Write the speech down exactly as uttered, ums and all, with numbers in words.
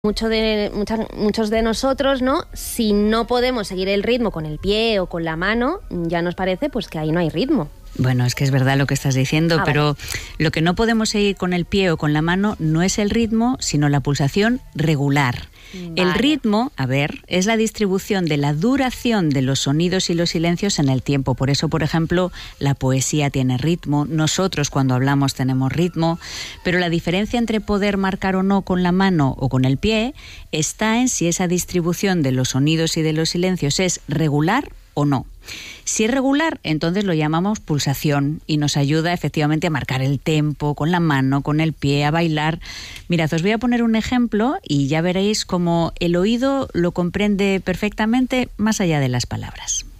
Mucho de, muchas, muchos de nosotros, ¿no? Si no podemos seguir el ritmo con el pie o con la mano, ya nos parece pues que ahí no hay ritmo. Bueno, es que es verdad lo que estás diciendo, ah, pero vale. Lo que no podemos seguir con el pie o con la mano no es el ritmo, sino la pulsación regular. Vale. El ritmo, a ver, es la distribución de la duración de los sonidos y los silencios en el tiempo. Por eso, por ejemplo, la poesía tiene ritmo, nosotros cuando hablamos tenemos ritmo, pero la diferencia entre poder marcar o no con la mano o con el pie está en si esa distribución de los sonidos y de los silencios es regular o no. Si es regular, entonces lo llamamos pulsación y nos ayuda efectivamente a marcar el tempo con la mano, con el pie, a bailar. Mirad, os voy a poner un ejemplo y ya veréis cómo el oído lo comprende perfectamente más allá de las palabras.